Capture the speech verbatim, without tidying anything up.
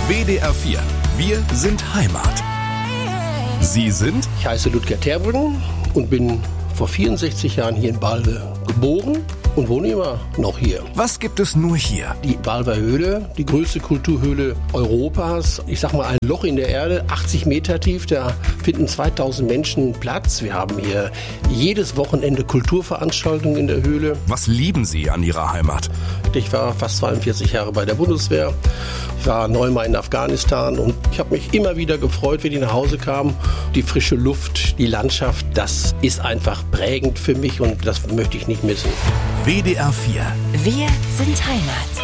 W D R vier. Wir sind Heimat. Sie sind? Ich heiße Ludger Terbrunn und bin vor vierundsechzig Jahren hier in Balve geboren und wohne immer noch hier. Was gibt es nur hier? Die Balver Höhle, die größte Kulturhöhle Europas. Ich sag mal ein Loch in der Erde, achtzig Meter tief, da finden zweitausend Menschen Platz. Wir haben hier jedes Wochenende Kulturveranstaltungen in der Höhle. Was lieben Sie an Ihrer Heimat? Ich war fast zweiundvierzig Jahre bei der Bundeswehr. Ich war neunmal in Afghanistan und ich habe mich immer wieder gefreut, wenn ich nach Hause kam. Die frische Luft, die Landschaft, das ist einfach prägend für mich und das möchte ich nicht missen. W D R vier. Wir sind Heimat.